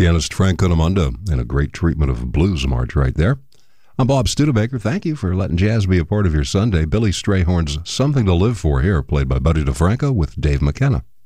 Pianist Frank Conamondo in a great treatment of Blues March right there. I'm Bob Studebaker. Thank you for letting jazz be a part of your Sunday. Billy Strayhorn's Something to Live For here, played by Buddy DeFranco with Dave McKenna.